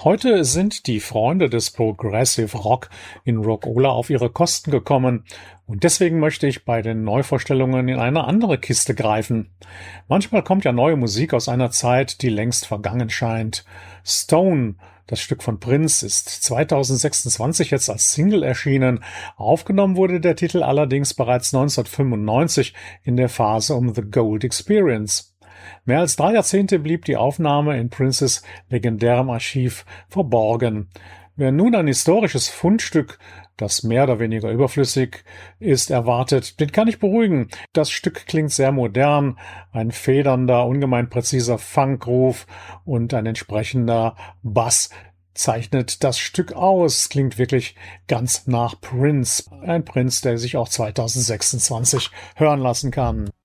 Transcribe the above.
Heute sind die Freunde des Progressive Rock in Rockola auf ihre Kosten gekommen und deswegen möchte ich bei den Neuvorstellungen in eine andere Kiste greifen. Manchmal kommt ja neue Musik aus einer Zeit, die längst vergangen scheint. Stone, das Stück von Prince, ist 2026 jetzt als Single erschienen. Aufgenommen wurde der Titel allerdings bereits 1995 in der Phase um The Gold Experience. Mehr als 3 Jahrzehnte blieb die Aufnahme in Princes legendärem Archiv verborgen. Wer nun ein historisches Fundstück, das mehr oder weniger überflüssig ist, erwartet, den kann ich beruhigen. Das Stück klingt sehr modern, ein federnder, ungemein präziser Funkruf und ein entsprechender Bass zeichnet das Stück aus. Klingt wirklich ganz nach Prince. Ein Prince, der sich auch 2026 hören lassen kann.